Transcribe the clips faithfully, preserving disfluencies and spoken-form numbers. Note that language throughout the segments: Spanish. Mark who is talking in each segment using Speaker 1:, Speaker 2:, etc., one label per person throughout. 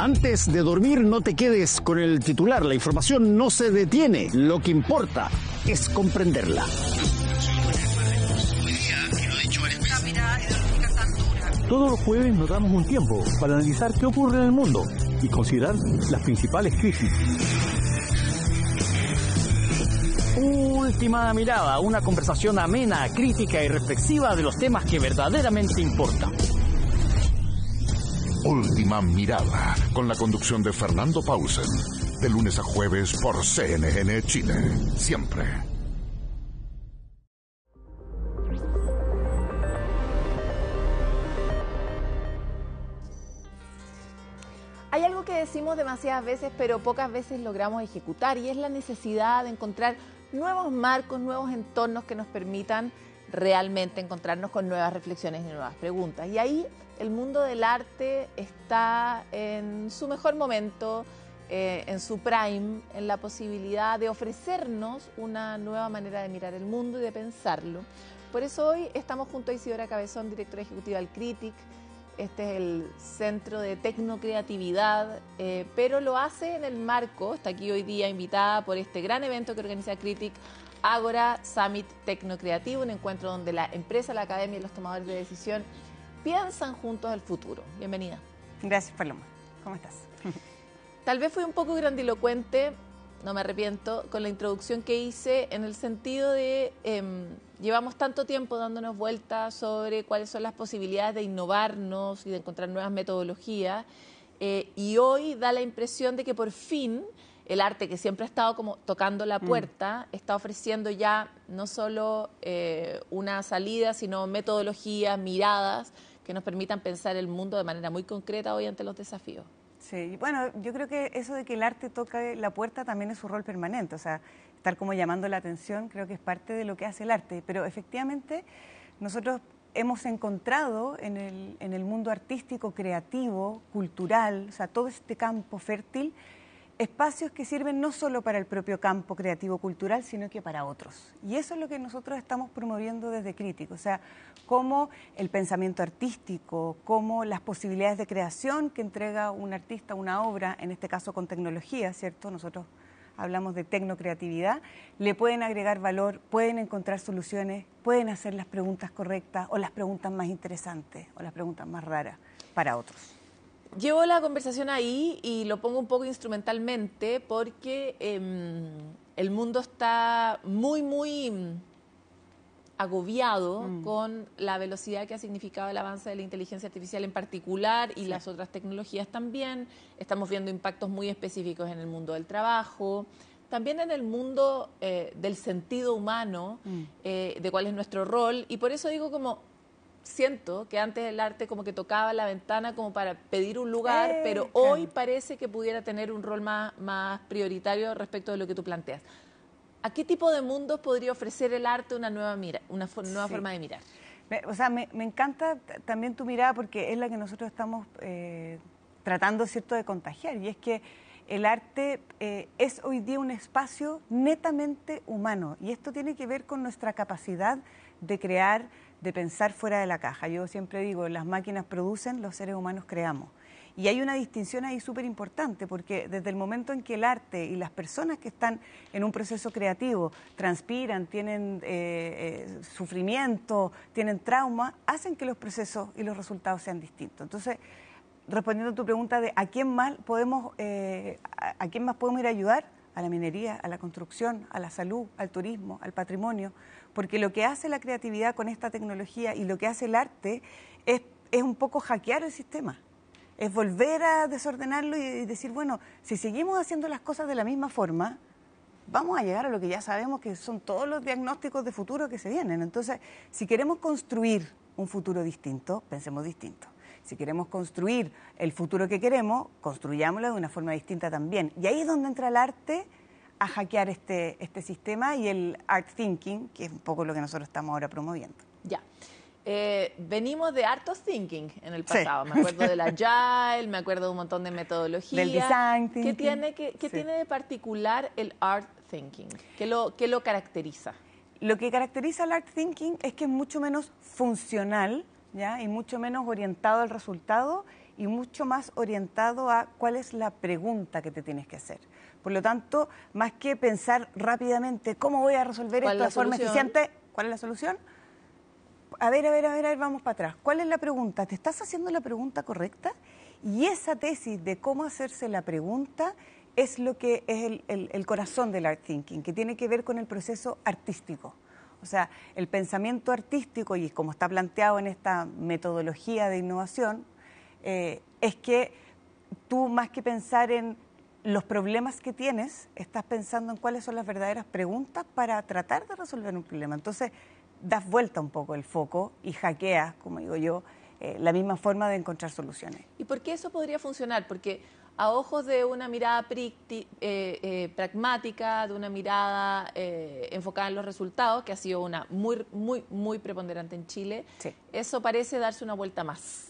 Speaker 1: Antes de dormir, no te quedes con el titular. La información no se detiene. Lo que importa es comprenderla.
Speaker 2: Todos los jueves nos damos un tiempo para analizar qué ocurre en el mundo y considerar las principales crisis.
Speaker 1: Última mirada, una conversación amena, crítica y reflexiva de los temas que verdaderamente importan.
Speaker 3: Última mirada, con la conducción de Fernando Pausen, de lunes a jueves por C N N Chile, siempre.
Speaker 4: Hay algo que decimos demasiadas veces, pero pocas veces logramos ejecutar, y es la necesidad de encontrar nuevos marcos, nuevos entornos que nos permitan realmente encontrarnos con nuevas reflexiones y nuevas preguntas. Y ahí el mundo del arte está en su mejor momento, eh, en su prime, en la posibilidad de ofrecernos una nueva manera de mirar el mundo y de pensarlo. Por eso hoy estamos junto a Isidora Cabezón, directora ejecutiva del Critic. Este es el Centro de Tecnocreatividad, eh, pero lo hace en el marco, está aquí hoy día invitada por este gran evento que organiza Critic, Ágora Summit Tecnocreativo, un encuentro donde la empresa, la academia y los tomadores de decisión piensan juntos el futuro. Bienvenida.
Speaker 5: Gracias, Paloma. ¿Cómo estás?
Speaker 4: Tal vez fui un poco grandilocuente, no me arrepiento, con la introducción que hice, en el sentido de eh, llevamos tanto tiempo dándonos vueltas sobre cuáles son las posibilidades de innovarnos y de encontrar nuevas metodologías, eh, y hoy da la impresión de que por fin el arte, que siempre ha estado como tocando la puerta, mm. está ofreciendo ya no solo eh, una salida, sino metodologías, miradas que nos permitan pensar el mundo de manera muy concreta hoy ante los desafíos.
Speaker 5: Sí, bueno, yo creo que eso de que el arte toca la puerta también es su rol permanente, o sea, estar como llamando la atención creo que es parte de lo que hace el arte, pero efectivamente nosotros hemos encontrado en el, en el mundo artístico, creativo, cultural, o sea, todo este campo fértil, espacios que sirven no solo para el propio campo creativo cultural, sino que para otros. Y eso es lo que nosotros estamos promoviendo desde Critic, o sea, cómo el pensamiento artístico, cómo las posibilidades de creación que entrega un artista una obra, en este caso con tecnología, ¿cierto? Nosotros hablamos de tecnocreatividad, le pueden agregar valor, pueden encontrar soluciones, pueden hacer las preguntas correctas o las preguntas más interesantes o las preguntas más raras para otros.
Speaker 4: Llevo la conversación ahí y lo pongo un poco instrumentalmente porque eh, el mundo está muy, muy agobiado mm. con la velocidad que ha significado el avance de la inteligencia artificial en particular y sí. las otras tecnologías también. Estamos viendo impactos muy específicos en el mundo del trabajo, también en el mundo eh, del sentido humano, mm. eh, de cuál es nuestro rol, y por eso digo como... Siento que antes el arte como que tocaba la ventana como para pedir un lugar, eh, pero claro. hoy parece que pudiera tener un rol más, más prioritario respecto de lo que tú planteas. ¿A qué tipo de mundos podría ofrecer el arte una nueva, mira, una for nueva sí. forma de mirar?
Speaker 5: O sea, me, me encanta también tu mirada porque es la que nosotros estamos eh, tratando, ¿cierto?, de contagiar, y es que el arte eh, es hoy día un espacio netamente humano, y esto tiene que ver con nuestra capacidad de crear, de pensar fuera de la caja. Yo siempre digo, las máquinas producen, los seres humanos creamos. Y hay una distinción ahí súper importante, porque desde el momento en que el arte y las personas que están en un proceso creativo transpiran, tienen eh, eh, sufrimiento, tienen trauma, hacen que los procesos y los resultados sean distintos. Entonces, respondiendo a tu pregunta de a quién más podemos, eh, a, a quién más podemos ir a ayudar, a la minería, a la construcción, a la salud, al turismo, al patrimonio, porque lo que hace la creatividad con esta tecnología y lo que hace el arte es, es un poco hackear el sistema, es volver a desordenarlo y decir, bueno, si seguimos haciendo las cosas de la misma forma, vamos a llegar a lo que ya sabemos que son todos los diagnósticos de futuro que se vienen. Entonces, si queremos construir un futuro distinto, pensemos distinto. Si queremos construir el futuro que queremos, construyámoslo de una forma distinta también. Y ahí es donde entra el arte a hackear este, este sistema y el art thinking, que es un poco lo que nosotros estamos ahora promoviendo.
Speaker 4: Ya. Eh, venimos de art of thinking en el pasado. Sí. Me acuerdo del agile, me acuerdo de un montón de metodologías.
Speaker 5: Del design thinking.
Speaker 4: ¿Qué tiene, qué, qué sí. tiene de particular el art thinking? ¿Qué lo, qué lo caracteriza?
Speaker 5: Lo que caracteriza el art thinking es que es mucho menos funcional, ¿ya? Y mucho menos orientado al resultado y mucho más orientado a cuál es la pregunta que te tienes que hacer. Por lo tanto, más que pensar rápidamente cómo voy a resolver esto de forma eficiente, ¿cuál es la solución? A ver, a ver, a ver, a ver, vamos para atrás. ¿Cuál es la pregunta? ¿Te estás haciendo la pregunta correcta? Y esa tesis de cómo hacerse la pregunta es lo que es el, el, el corazón del art thinking, que tiene que ver con el proceso artístico. O sea, el pensamiento artístico, y como está planteado en esta metodología de innovación, eh, es que tú, más que pensar en los problemas que tienes, estás pensando en cuáles son las verdaderas preguntas para tratar de resolver un problema. Entonces, das vuelta un poco el foco y hackeas, como digo yo, eh, la misma forma de encontrar soluciones.
Speaker 4: ¿Y por qué eso podría funcionar? Porque a ojos de una mirada pricti, eh, eh, pragmática, de una mirada eh, enfocada en los resultados, que ha sido una muy, muy, muy preponderante en Chile, sí. Eso parece darse una vuelta más.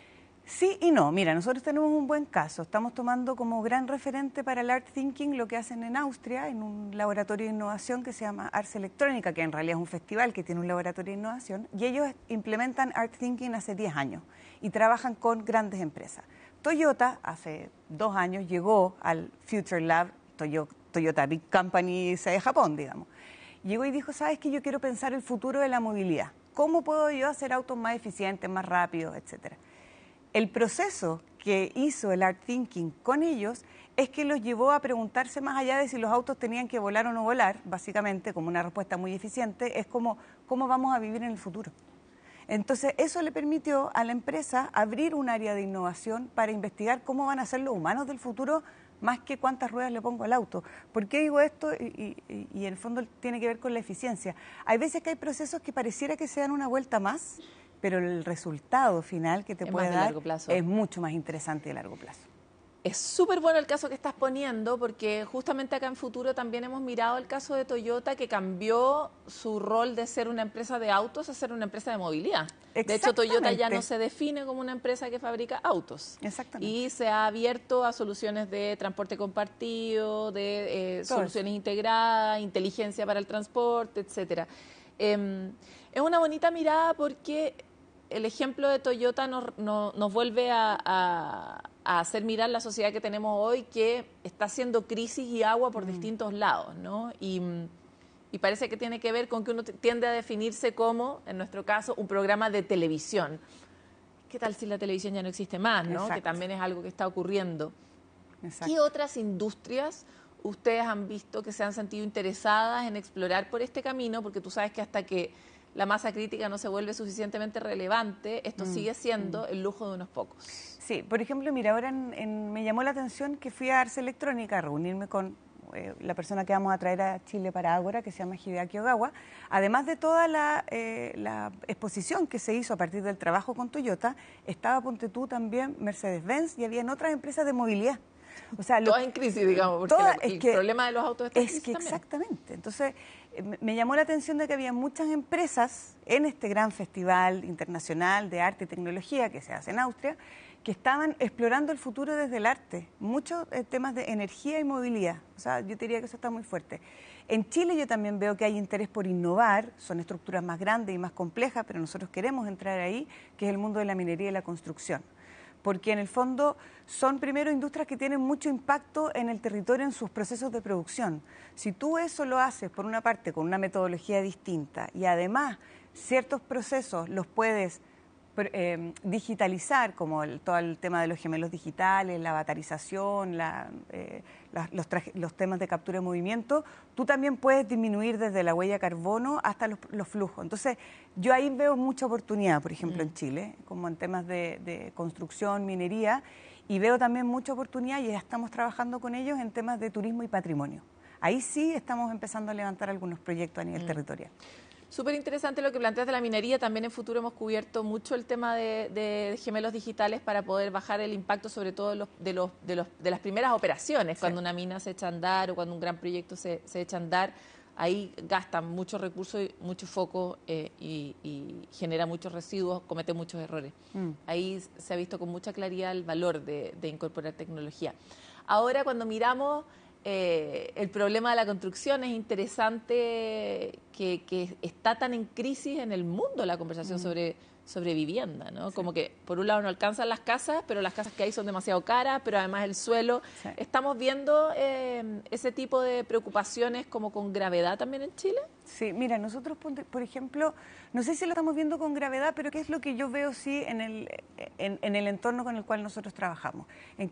Speaker 5: Sí y no. Mira, nosotros tenemos un buen caso. Estamos tomando como gran referente para el Art Thinking lo que hacen en Austria, en un laboratorio de innovación que se llama Ars Electrónica, que en realidad es un festival que tiene un laboratorio de innovación, y ellos implementan Art Thinking hace diez años y trabajan con grandes empresas. Toyota hace dos años llegó al Future Lab, Toyota, Toyota Big Company de Japón, digamos. Llegó y dijo, ¿sabes qué? Yo quiero pensar el futuro de la movilidad. ¿Cómo puedo yo hacer autos más eficientes, más rápidos, etcétera? El proceso que hizo el Art Thinking con ellos es que los llevó a preguntarse más allá de si los autos tenían que volar o no volar, básicamente, como una respuesta muy eficiente, es como cómo vamos a vivir en el futuro. Entonces, eso le permitió a la empresa abrir un área de innovación para investigar cómo van a ser los humanos del futuro, más que cuántas ruedas le pongo al auto. ¿Por qué digo esto? Y, y, y en el fondo tiene que ver con la eficiencia. Hay veces que hay procesos que pareciera que se dan una vuelta más, pero el resultado final que te puede dar es mucho más interesante y a largo plazo.
Speaker 4: Es súper bueno el caso que estás poniendo, porque justamente acá en Futuro también hemos mirado el caso de Toyota, que cambió su rol de ser una empresa de autos a ser una empresa de movilidad. De hecho, Toyota ya no se define como una empresa que fabrica autos.
Speaker 5: Exactamente.
Speaker 4: Y se ha abierto a soluciones de transporte compartido, de eh, soluciones eso. integradas, inteligencia para el transporte, etcétera. Eh, es una bonita mirada porque el ejemplo de Toyota nos, nos, nos vuelve a, a, a hacer mirar la sociedad que tenemos hoy, que está haciendo crisis y agua por mm. distintos lados, ¿no? Y, y parece que tiene que ver con que uno tiende a definirse como, en nuestro caso, un programa de televisión. ¿Qué tal si la televisión ya no existe más, ¿no? Que también es algo que está ocurriendo. Exacto. ¿Qué otras industrias ustedes han visto que se han sentido interesadas en explorar por este camino? Porque tú sabes que hasta que la masa crítica no se vuelve suficientemente relevante, esto mm, sigue siendo mm. el lujo de unos pocos.
Speaker 5: Sí, por ejemplo, mira, ahora en, en, me llamó la atención que fui a Ars Electrónica a reunirme con eh, la persona que vamos a traer a Chile para Ágora, que se llama Hideaki Ogawa, además de toda la, eh, la exposición que se hizo a partir del trabajo con Toyota, estaba, ponte tú, también Mercedes-Benz y había otras empresas de movilidad.
Speaker 4: O sea, lo, todas en crisis, digamos, porque toda, la, el que, problema de los autos está en crisis
Speaker 5: Es que
Speaker 4: también.
Speaker 5: Exactamente. Entonces, eh, me llamó la atención de que había muchas empresas en este gran festival internacional de arte y tecnología que se hace en Austria, que estaban explorando el futuro desde el arte. Muchos eh, temas de energía y movilidad. O sea, yo diría que eso está muy fuerte. En Chile yo también veo que hay interés por innovar, son estructuras más grandes y más complejas, pero nosotros queremos entrar ahí, que es el mundo de la minería y la construcción. Porque en el fondo son primero industrias que tienen mucho impacto en el territorio, en sus procesos de producción. Si tú eso lo haces, por una parte, con una metodología distinta y además ciertos procesos los puedes eh, digitalizar, como el, todo el tema de los gemelos digitales, la avatarización, la, eh, la, los, traje, los temas de captura de movimiento, tú también puedes disminuir desde la huella de carbono hasta los, los flujos. Entonces, yo ahí veo mucha oportunidad, por ejemplo, mm. en Chile, como en temas de, de construcción, minería, y veo también mucha oportunidad, y ya estamos trabajando con ellos en temas de turismo y patrimonio. Ahí sí estamos empezando a levantar algunos proyectos a nivel mm. territorial.
Speaker 4: Súper interesante lo que planteas de la minería. También en Futuro hemos cubierto mucho el tema de, de gemelos digitales para poder bajar el impacto, sobre todo de, los, de, los, de, los, de las primeras operaciones, sí. cuando una mina se echa a andar o cuando un gran proyecto se, se echa a andar. Ahí gastan muchos recursos, y mucho foco eh, y, y genera muchos residuos, comete muchos errores. Mm. Ahí se ha visto con mucha claridad el valor de, de incorporar tecnología. Ahora, cuando miramos eh, el problema de la construcción, es interesante que, que está tan en crisis en el mundo la conversación mm. sobre, sobre vivienda, ¿no? Sí. Como que por un lado no alcanzan las casas, pero las casas que hay son demasiado caras, pero además el suelo. Sí. ¿Estamos viendo eh, ese tipo de preocupaciones como con gravedad también en Chile?
Speaker 5: Sí, mira, nosotros, por ejemplo, no sé si lo estamos viendo con gravedad, pero ¿qué es lo que yo veo sí en el, en, en el entorno con el cual nosotros trabajamos? En